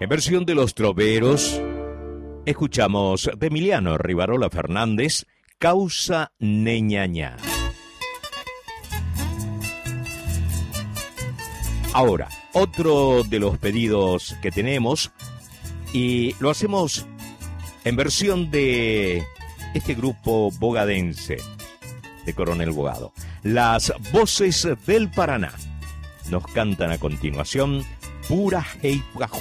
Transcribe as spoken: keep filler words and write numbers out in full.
En versión de Los Troveros, escuchamos de Emiliano Rivarola Fernández, Causa Neñañá. Ahora, otro de los pedidos que tenemos, y lo hacemos en versión de este grupo bogadense, de Coronel Bogado. Las Voces del Paraná nos cantan a continuación Pura Heipuajú.